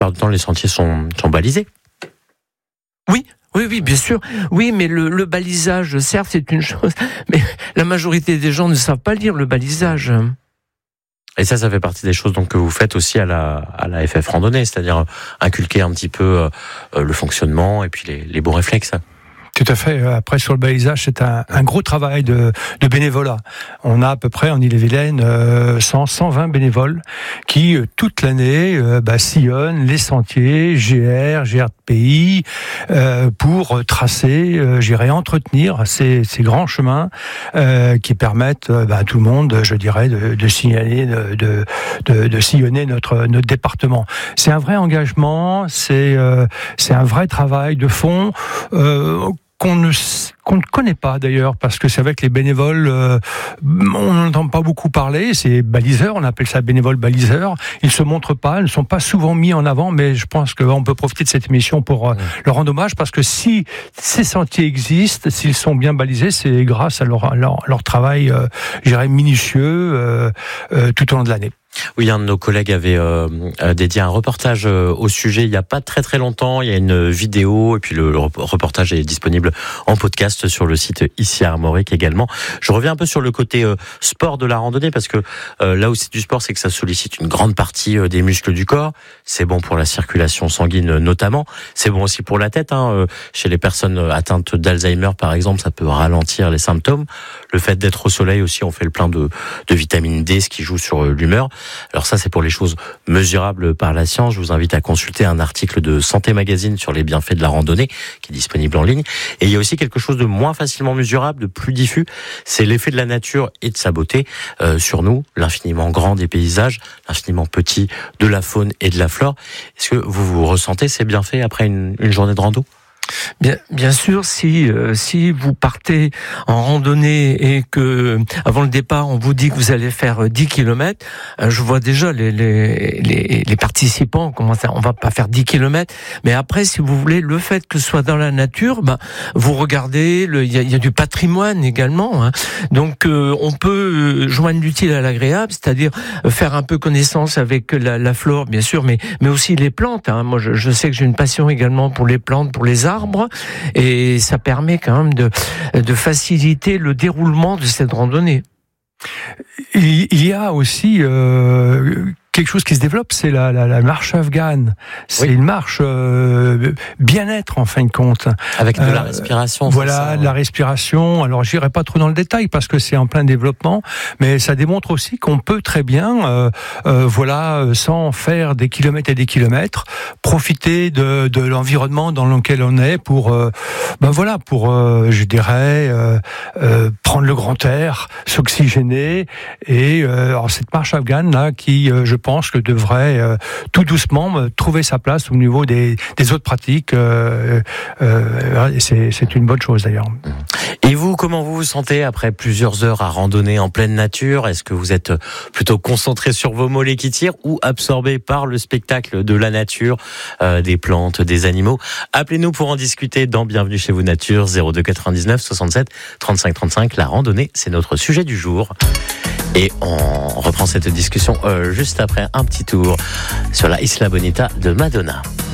plupart du temps, les sentiers sont balisés. Oui, bien sûr. Oui, mais le balisage, certes, c'est une chose, mais la majorité des gens ne savent pas lire le balisage. Et ça fait partie des choses donc que vous faites aussi à la FF Randonnée, c'est-à-dire inculquer un petit peu le fonctionnement et puis les bons réflexes. Tout à fait. Après, sur le balisage, c'est un gros travail de bénévolat. On a à peu près en Ille-et-Vilaine 120 bénévoles qui, toute l'année, sillonnent les sentiers, GRPI, pour tracer, entretenir ces grands chemins qui permettent à tout le monde, je dirais, de signaler, de sillonner notre département. C'est un vrai engagement, c'est un vrai travail de fond. Qu'on ne connaît pas d'ailleurs, parce que c'est avec les bénévoles, on n'entend pas beaucoup parler, c'est baliseurs, on appelle ça bénévoles baliseurs, ils se montrent pas, ils ne sont pas souvent mis en avant, mais je pense qu'on peut profiter de cette émission pour leur rendre hommage, parce que si ces sentiers existent, s'ils sont bien balisés, c'est grâce à leur travail, minutieux, tout au long de l'année. Oui, un de nos collègues avait dédié un reportage au sujet il n'y a pas très très longtemps. Il y a une vidéo et puis le reportage est disponible en podcast sur le site Ici à Armorique également. Je reviens un peu sur le côté sport de la randonnée, parce que là où c'est du sport, c'est que ça sollicite une grande partie des muscles du corps. C'est bon pour la circulation sanguine notamment. C'est bon aussi pour la tête. Chez les personnes atteintes d'Alzheimer par exemple, ça peut ralentir les symptômes. Le fait d'être au soleil aussi, on fait le plein de vitamine D, ce qui joue sur l'humeur. Alors ça, c'est pour les choses mesurables par la science. Je vous invite à consulter un article de Santé Magazine sur les bienfaits de la randonnée, qui est disponible en ligne. Et il y a aussi quelque chose de moins facilement mesurable, de plus diffus, c'est l'effet de la nature et de sa beauté sur nous, l'infiniment grand des paysages, l'infiniment petit de la faune et de la flore. Est-ce que vous ressentez ces bienfaits après une journée de rando ? Bien sûr, si vous partez en randonnée et que avant le départ on vous dit que vous allez faire 10 km, je vois déjà les participants comment ça, on va pas faire 10 km, mais après si vous voulez, le fait que ce soit dans la nature, vous regardez, il y a du patrimoine également, donc on peut joindre l'utile à l'agréable, c'est-à-dire faire un peu connaissance avec la flore bien sûr, mais aussi les plantes. Moi je sais que j'ai une passion également pour les plantes, pour les arbres, et ça permet quand même de faciliter le déroulement de cette randonnée. Il y a aussi quelque chose qui se développe, c'est la marche afghane. C'est une marche bien-être en fin de compte. Avec de la respiration. Voilà, de la respiration. Alors j'irai pas trop dans le détail parce que c'est en plein développement, mais ça démontre aussi qu'on peut très bien, sans faire des kilomètres et des kilomètres, profiter de l'environnement dans lequel on est pour prendre le grand air, s'oxygéner. Et alors cette marche afghane là, qui je pense que devrait tout doucement trouver sa place au niveau des autres pratiques. C'est une bonne chose d'ailleurs. Et vous, comment vous vous sentez après plusieurs heures à randonner en pleine nature ? Est-ce que vous êtes plutôt concentré sur vos mollets qui tirent ou absorbé par le spectacle de la nature, des plantes, des animaux ? Appelez-nous pour en discuter dans Bienvenue chez vous Nature, 02 99 67 35 35. La randonnée, c'est notre sujet du jour. Et on reprend cette discussion juste après un petit tour sur la Isla Bonita de Madonna.